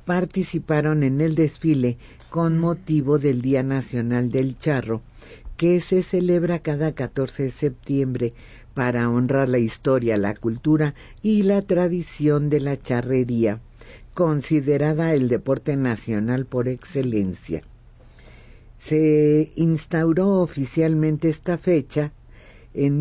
participaron en el desfile con motivo del Día Nacional del Charro, que se celebra cada 14 de septiembre para honrar la historia, la cultura y la tradición de la charrería, considerada el deporte nacional por excelencia. Se instauró oficialmente esta fecha en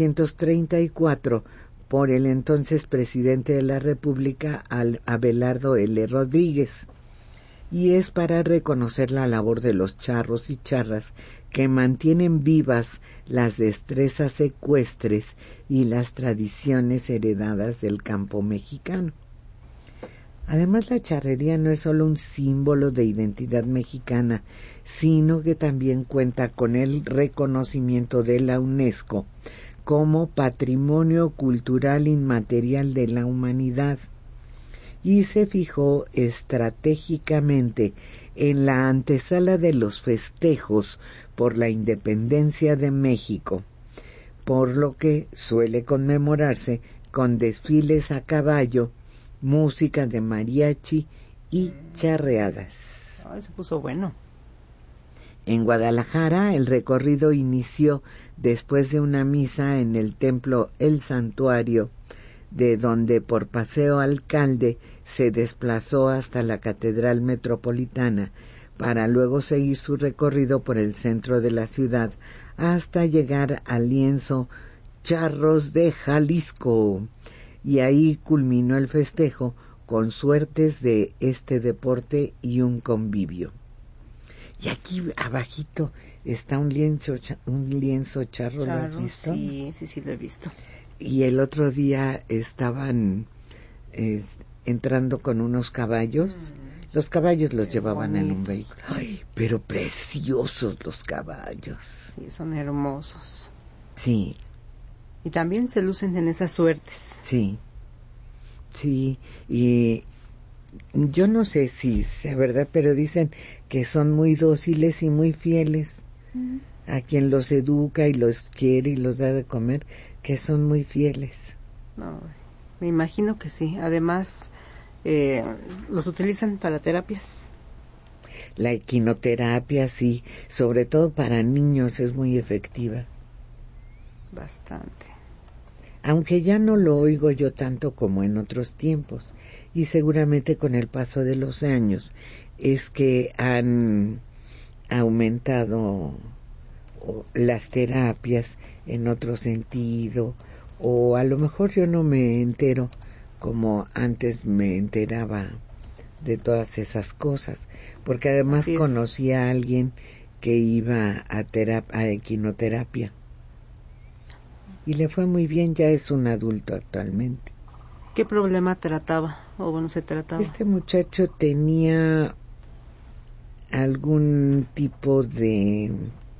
1934 por el entonces presidente de la República, Abelardo L. Rodríguez, y es para reconocer la labor de los charros y charras que mantienen vivas las destrezas ecuestres y las tradiciones heredadas del campo mexicano. Además, la charrería no es solo un símbolo de identidad mexicana, sino que también cuenta con el reconocimiento de la UNESCO como Patrimonio Cultural Inmaterial de la Humanidad, y se fijó estratégicamente en la antesala de los festejos por la independencia de México, por lo que suele conmemorarse con desfiles a caballo, música de mariachi y charreadas. Ay, se puso bueno. En Guadalajara, el recorrido inició después de una misa en el templo El Santuario, de donde por Paseo Alcalde se desplazó hasta la Catedral Metropolitana, para luego seguir su recorrido por el centro de la ciudad hasta llegar al lienzo Charros de Jalisco, y ahí culminó el festejo con suertes de este deporte y un convivio. Y aquí abajito está un lienzo charro, ¿lo has visto? Sí, lo he visto. Y el otro día estaban entrando con unos caballos. Los caballos los llevaban bonitos en un vehículo. Ay, pero preciosos los caballos. Sí, son hermosos. Sí. Y también se lucen en esas suertes. Sí, y yo no sé si sea verdad, pero dicen que son muy dóciles y muy fieles a quien los educa y los quiere y los da de comer, que son muy fieles. No, me imagino que sí. Además, los utilizan para terapias. La equinoterapia, sí, sobre todo para niños es muy efectiva. Bastante. Aunque ya no lo oigo yo tanto como en otros tiempos, y seguramente con el paso de los años es que han aumentado las terapias en otro sentido, o a lo mejor yo no me entero como antes me enteraba de todas esas cosas, porque además conocí a alguien que iba a equinoterapia y le fue muy bien, ya es un adulto actualmente. ¿Qué problema trataba o bueno se trataba? Este muchacho tenía algún tipo de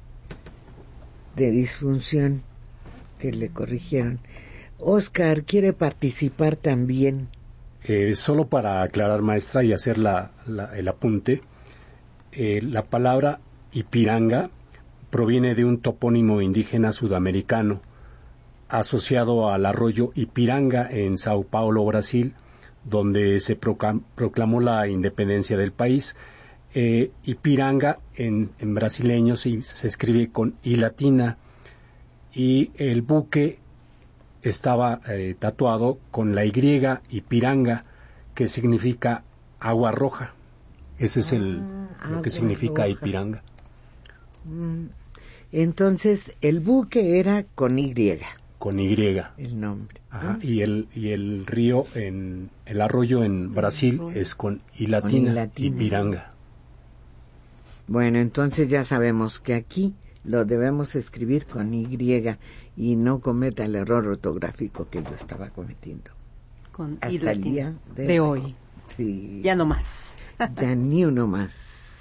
disfunción que le corrigieron. Oscar quiere participar también. Solo para aclarar, maestra, y hacer el apunte, la palabra Ipiranga proviene de un topónimo indígena sudamericano asociado al arroyo Ipiranga en Sao Paulo, Brasil, donde se proclamó la independencia del país. Ipiranga en brasileño se escribe con I latina, y el buque estaba tatuado con la Y, Ipiranga, que significa agua roja. Ese es lo que significa roja. Ipiranga. Entonces el buque era con Y. Con Y. El nombre. Ajá, y el río, el arroyo en Brasil es con I latina, Ipiranga. Bueno, entonces ya sabemos que aquí lo debemos escribir con Y y no cometa el error ortográfico que yo estaba cometiendo. Con hasta I latina, el día de hoy. Sí. Ya no más. Ya ni uno más.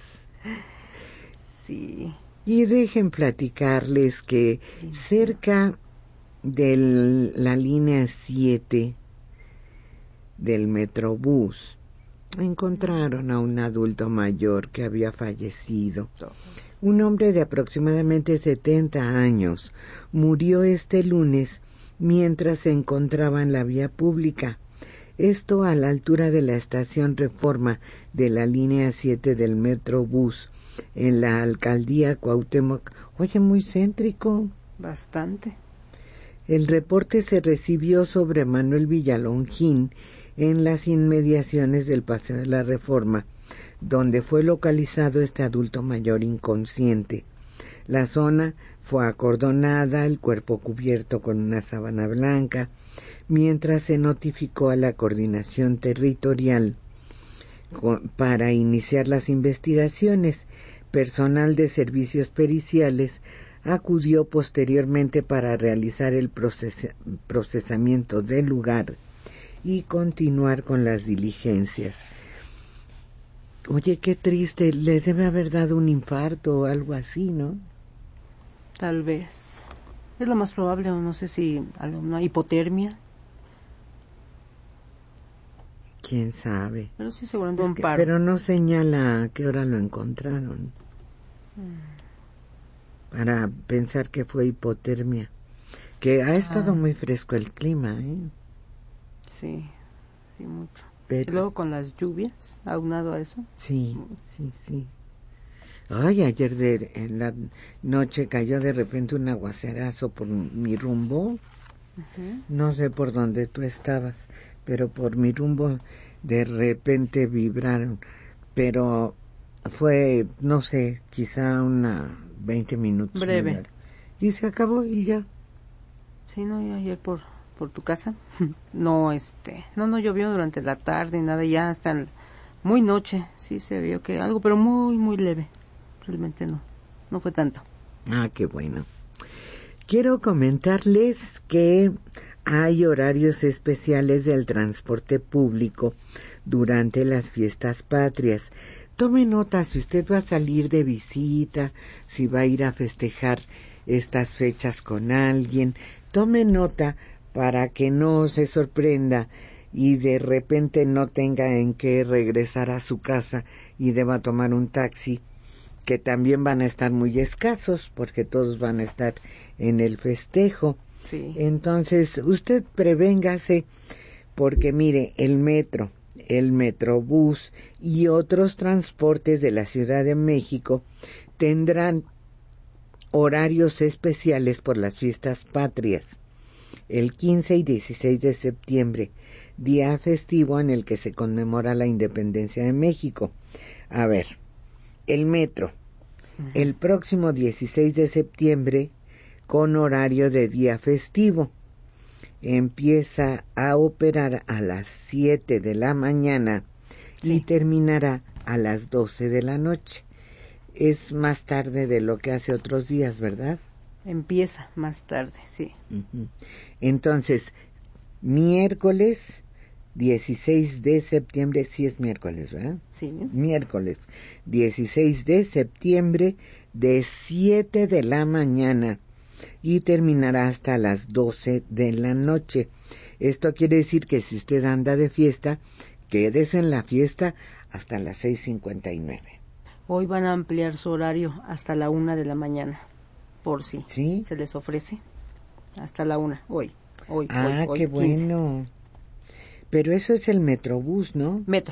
Sí. Y dejen platicarles que cerca de la línea 7 del Metrobús encontraron a un adulto mayor que había fallecido. Un hombre de aproximadamente 70 años murió este lunes mientras se encontraba en la vía pública. Esto a la altura de la estación Reforma de la línea 7 del Metrobús, en la alcaldía Cuauhtémoc. Oye, muy céntrico. Bastante. El reporte se recibió sobre Manuel Villalongín en las inmediaciones del Paseo de la Reforma, donde fue localizado este adulto mayor inconsciente. La zona fue acordonada, el cuerpo cubierto con una sábana blanca, mientras se notificó a la coordinación territorial para iniciar las investigaciones. Personal de servicios periciales acudió posteriormente para realizar el procesamiento del lugar y continuar con las diligencias. Oye, qué triste, les debe haber dado un infarto o algo así, ¿no? Tal vez. Es lo más probable, o no sé si una hipotermia. ¿Quién sabe? Pero sí, seguramente un paro. Pero no señala a qué hora lo encontraron. Para pensar que fue hipotermia. Que ha estado muy fresco el clima, ¿eh? Sí, sí, mucho. Pero, y luego con las lluvias, aunado a eso. Sí, sí, sí. Ay, ayer en la noche cayó de repente un aguacerazo por mi rumbo. Uh-huh. No sé por dónde tú estabas, pero por mi rumbo de repente vibraron. Pero fue, no sé, quizá 20 minutos. Breve. Y se acabó y ya. Sí, no, y ayer por tu casa. No llovió durante la tarde y nada, ya hasta muy noche. Sí se vio que algo, pero muy, muy leve. Realmente no fue tanto. Ah, qué bueno. Quiero comentarles que hay horarios especiales del transporte público durante las fiestas patrias. Tome nota si usted va a salir de visita, si va a ir a festejar estas fechas con alguien. Tome nota para que no se sorprenda y de repente no tenga en qué regresar a su casa y deba tomar un taxi, que también van a estar muy escasos porque todos van a estar en el festejo. Sí. Entonces, usted prevéngase porque mire, el metro, el Metrobús y otros transportes de la Ciudad de México tendrán horarios especiales por las fiestas patrias. El 15 y 16 de septiembre, día festivo en el que se conmemora la independencia de México. A ver, el metro, el próximo 16 de septiembre, con horario de día festivo, empieza a operar a las 7 de la mañana y terminará a las 12 de la noche. Es más tarde de lo que hace otros días, ¿verdad? Empieza más tarde, sí. Uh-huh. Entonces, miércoles 16 de septiembre, sí es miércoles, ¿verdad? Sí. Miércoles 16 de septiembre de 7 de la mañana y terminará hasta las 12 de la noche. Esto quiere decir que si usted anda de fiesta, quédese en la fiesta hasta las 6:59. Hoy van a ampliar su horario hasta la 1 de la mañana, por si ¿Sí? se les ofrece. Hasta la 1, hoy. Qué bueno. Pero eso es el Metrobús, ¿no? Metro.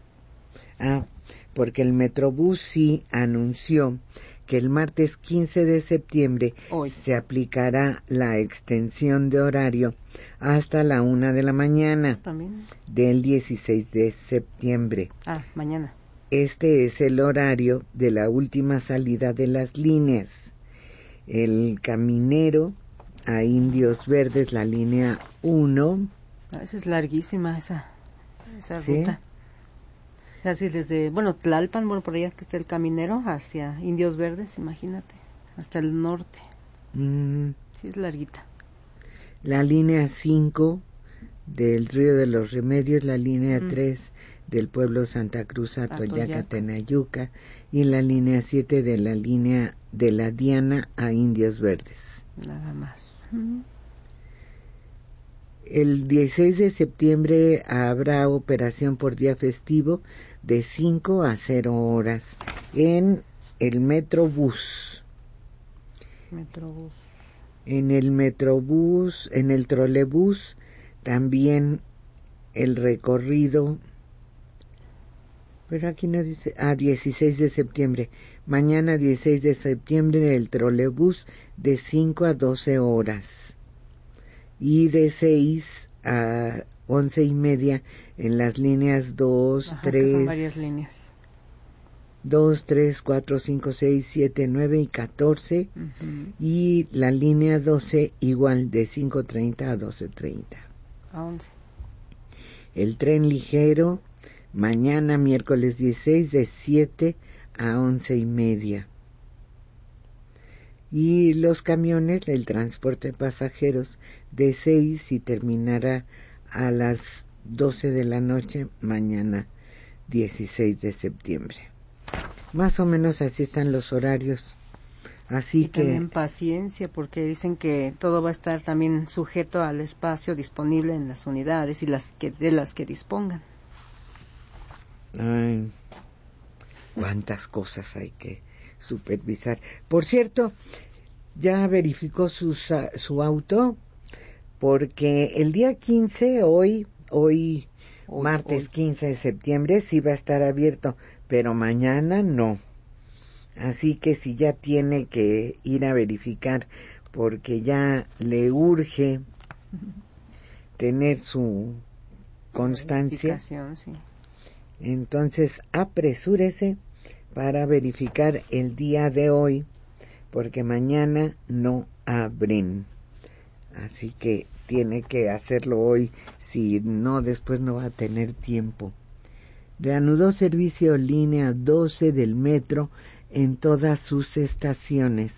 Porque el Metrobús sí anunció que el martes 15 de septiembre se aplicará la extensión de horario hasta la 1 de la mañana. ¿También? Del 16 de septiembre. Mañana. Este es el horario de la última salida de las líneas. El Caminero a Indios Verdes, la línea 1. Esa es larguísima esa ¿Sí? ruta. Así desde, Tlalpan, por allá que está el Caminero, hacia Indios Verdes, imagínate, hasta el norte. Sí, es larguita. La línea 5 del Río de los Remedios, la línea 3 del pueblo Santa Cruz a Toyaca, Tenayuca, y la línea 7 de la línea de la Diana a Indios Verdes. Nada más. El 16 de septiembre habrá operación por día festivo de 5 a 0 horas en el Metrobús. En el Metrobús, en el trolebús, también el recorrido, pero aquí no dice, 16 de septiembre, mañana 16 de septiembre el trolebús de 5 a 12 horas y de 6 a 11:30 en las líneas 2, 3, son varias líneas. 2, 3, 4, 5, 6, 7, 9 y 14, y la línea 12 igual de 5:30 a 12:30. A 11. El tren ligero mañana miércoles 16 de 7 a 11:30. Y los camiones, el transporte de pasajeros de 6 y terminará a las 12 de la noche mañana 16 de septiembre. Más o menos así están los horarios. Así y que también paciencia, porque dicen que todo va a estar también sujeto al espacio disponible en las unidades y de las que dispongan. Ay, cuántas cosas hay que supervisar. Por cierto, ya verificó su auto, porque el día 15, hoy martes 15 de septiembre, sí va a estar abierto, pero mañana no. Así que si ya tiene que ir a verificar, porque ya le urge tener su constancia, sí. Entonces apresúrese para verificar el día de hoy, porque mañana no abren. Así que tiene que hacerlo hoy, si no después no va a tener tiempo. Reanudó servicio línea 12 del metro en todas sus estaciones.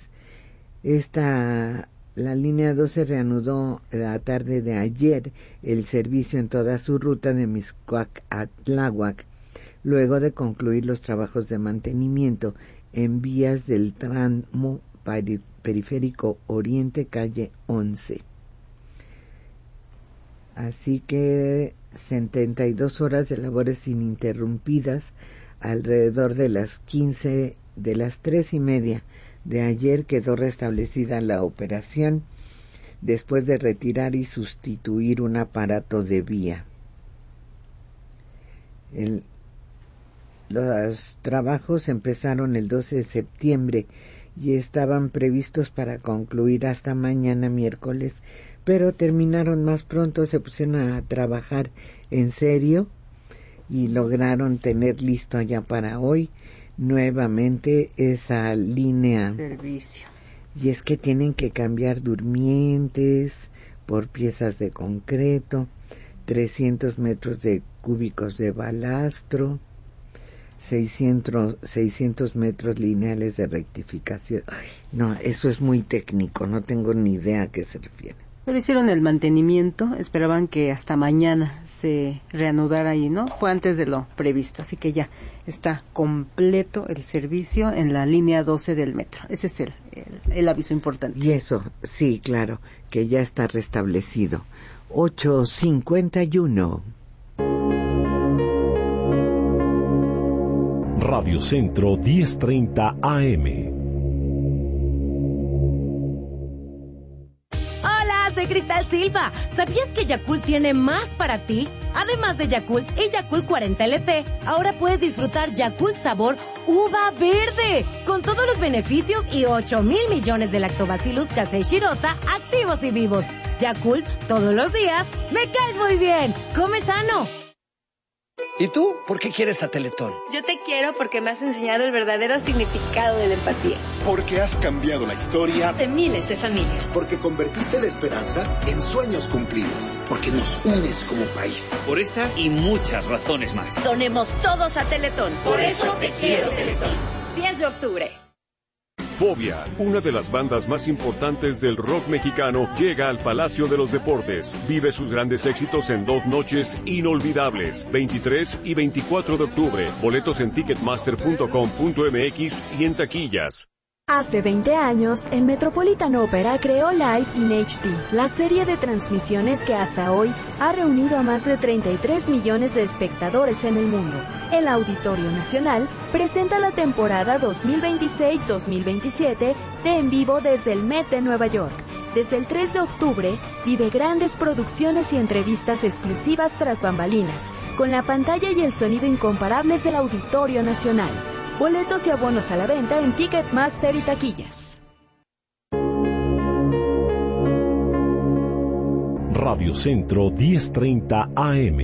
La línea 12 reanudó la tarde de ayer el servicio en toda su ruta de Mixcoac a Tláhuac, luego de concluir los trabajos de mantenimiento en vías del tramo periférico Oriente, calle 11. Así que 72 horas de labores ininterrumpidas alrededor de las 15, de las 3:30 de ayer quedó restablecida la operación después de retirar y sustituir un aparato de vía. Los trabajos empezaron el 12 de septiembre y estaban previstos para concluir hasta mañana miércoles, pero terminaron más pronto, se pusieron a trabajar en serio y lograron tener listo ya para hoy nuevamente esa línea. Servicio. Y es que tienen que cambiar durmientes por piezas de concreto, 300 metros de cúbicos de balastro, 600 metros lineales de rectificación. Ay, no, eso es muy técnico, no tengo ni idea a qué se refiere. Pero hicieron el mantenimiento, esperaban que hasta mañana se reanudara ahí, ¿no? Fue antes de lo previsto, así que ya está completo el servicio en la línea 12 del metro. Ese es el aviso importante. Y eso, sí, claro, que ya está restablecido. 8:51. Radio Centro 1030 AM. Soy Cristal Silva. ¿Sabías que Yakult tiene más para ti? Además de Yakult y Yakult 40 LT, ahora puedes disfrutar Yakult sabor uva verde, con todos los beneficios y 8,000 millones de lactobacillus casei shirota activos y vivos. Yakult, todos los días, me caes muy bien. Come sano. ¿Y tú? ¿Por qué quieres a Teletón? Yo te quiero porque me has enseñado el verdadero significado de la empatía. Porque has cambiado la historia de miles de familias. Porque convertiste la esperanza en sueños cumplidos. Porque nos unes como país. Por estas y muchas razones más. Donemos todos a Teletón. Por eso te quiero, Teletón. 10 de octubre. Fobia, una de las bandas más importantes del rock mexicano, llega al Palacio de los Deportes. Vive sus grandes éxitos en 2 noches inolvidables, 23 y 24 de octubre. Boletos en ticketmaster.com.mx y en taquillas. Hace 20 años, el Metropolitan Opera creó Live in HD, la serie de transmisiones que hasta hoy ha reunido a más de 33 millones de espectadores en el mundo. El Auditorio Nacional presenta la temporada 2026-2027 de En Vivo desde el Met de Nueva York. Desde el 3 de octubre, vive grandes producciones y entrevistas exclusivas tras bambalinas, con la pantalla y el sonido incomparables del Auditorio Nacional. Boletos y abonos a la venta en Ticketmaster y taquillas. Radio Centro 1030 AM.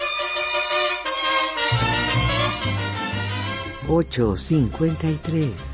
$8.53.